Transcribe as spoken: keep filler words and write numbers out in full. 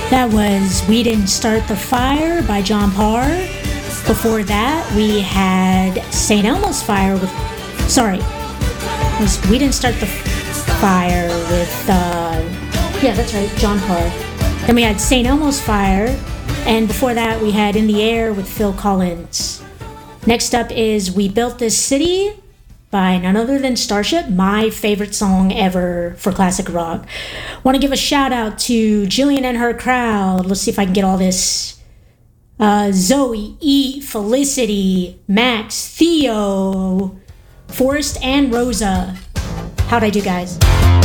That was We Didn't Start the Fire by John Parr. Before that, we had Saint Elmo's Fire with, sorry, it was We Didn't Start the Fire with, uh, yeah, that's right, John Parr. Then we had Saint Elmo's Fire, and before that, we had In the Air with Phil Collins. Next up is We Built This City by none other than Starship, my favorite song ever for classic rock. Want to give a shout out to Jillian and her crowd. Let's see if I can get all this. Uh, Zoe, E, Felicity, Max, Theo, Forrest, and Rosa. How'd I do, guys?